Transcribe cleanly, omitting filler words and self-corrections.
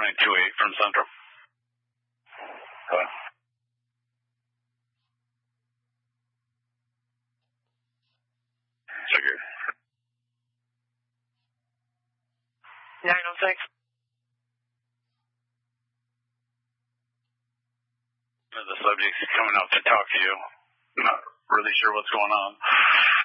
running 2-8 from Central. Okay. Figured. 906. The subject's coming out to talk to you. Not really sure what's going on.